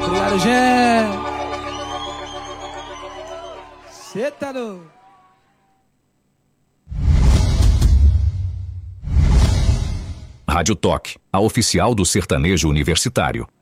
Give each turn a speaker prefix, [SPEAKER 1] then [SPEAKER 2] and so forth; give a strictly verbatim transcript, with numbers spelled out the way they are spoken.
[SPEAKER 1] Obrigado, gente. Cê tá no...
[SPEAKER 2] Rádio Toque, a oficial do sertanejo universitário.